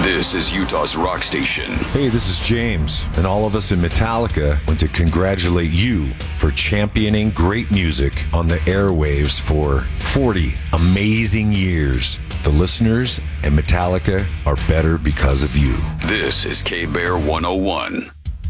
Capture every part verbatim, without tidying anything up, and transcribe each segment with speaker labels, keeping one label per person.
Speaker 1: This is Utah's rock station.
Speaker 2: Hey, this is James, and all of us in Metallica want to congratulate you for championing great music on the airwaves for forty amazing years. The listeners and Metallica are better because of you.
Speaker 1: This is K-Bear one oh one.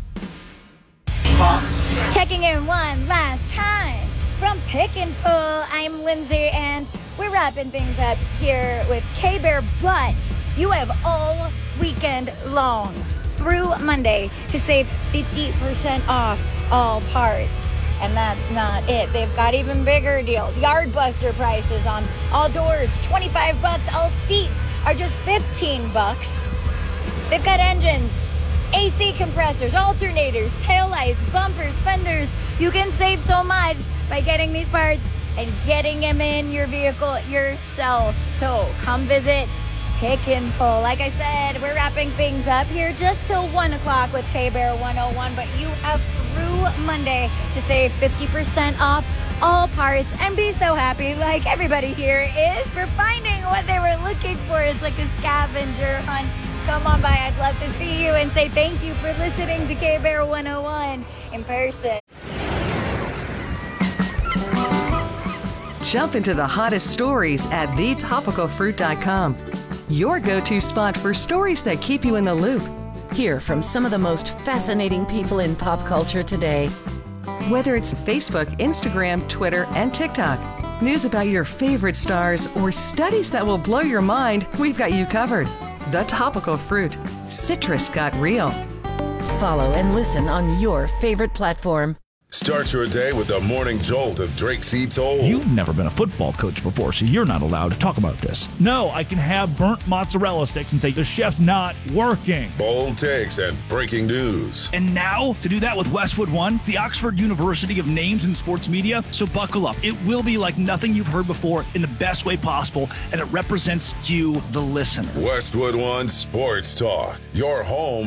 Speaker 3: Checking in one last time from Pick and Pull. I'm Lindsay, and we're wrapping things up here with K-Bear, but you have all weekend long through Monday to save fifty percent off all parts. And that's not it. They've got even bigger deals. Yard buster prices on all doors, twenty-five bucks. All seats are just fifteen bucks. They've got engines, A C compressors, alternators, taillights, bumpers, fenders. You can save so much by getting these parts and getting them in your vehicle yourself. So come visit Pick and Pull. Like I said, we're wrapping things up here just till one o'clock with K-Bear one oh one, but you have through Monday to save fifty percent off all parts and be so happy like everybody here is for finding what they were looking for. It's like a scavenger hunt. Come on by. I'd love to see you and say thank you for listening to K-Bear one oh one in person.
Speaker 4: Jump into the hottest stories at the topical fruit dot com. Your go-to spot for stories that keep you in the loop.
Speaker 5: Hear from some of the most fascinating people in pop culture today.
Speaker 4: Whether it's Facebook, Instagram, Twitter, and TikTok, news about your favorite stars, or studies that will blow your mind, we've got you covered. The Topical Fruit. Citrus got real.
Speaker 5: Follow and listen on your favorite platform.
Speaker 6: Start your day with the morning jolt of Drake C. Toll.
Speaker 7: You've never been a football coach before, so you're not allowed to talk about this. No, I can have burnt mozzarella sticks and say the chef's not working.
Speaker 6: Bold takes and breaking news.
Speaker 7: And now, to do that with Westwood One, the Oxford University of Names in Sports Media. So buckle up. It will be like nothing you've heard before in the best way possible, and it represents you, the listener.
Speaker 6: Westwood One Sports Talk, your home